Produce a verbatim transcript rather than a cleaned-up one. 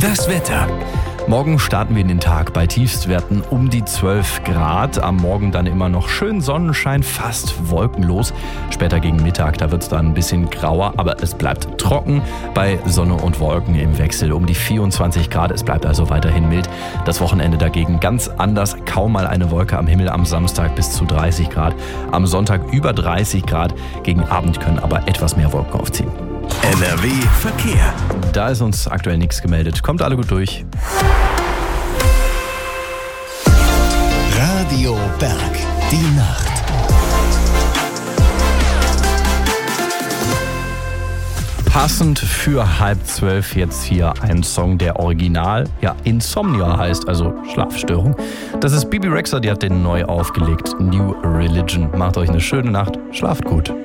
Das Wetter. Morgen starten wir in den Tag bei Tiefstwerten um die zwölf Grad. Am Morgen dann immer noch schön Sonnenschein, fast wolkenlos. Später gegen Mittag, da wird es dann ein bisschen grauer, aber es bleibt trocken bei Sonne und Wolken im Wechsel um die vierundzwanzig Grad. Es bleibt also weiterhin mild. Das Wochenende dagegen ganz anders. Kaum mal eine Wolke am Himmel, am Samstag bis zu dreißig Grad. Am Sonntag über dreißig Grad. Gegen Abend können aber etwas mehr Wolken aufziehen. N R W Verkehr. Da ist uns aktuell nichts gemeldet. Kommt alle gut durch. Radio Berg. Die Nacht. Passend für halb zwölf jetzt hier ein Song, der original ja Insomnia heißt, also Schlafstörung. Das ist Bebe Rexha, die hat den neu aufgelegt. New Religion. Macht euch eine schöne Nacht. Schlaft gut.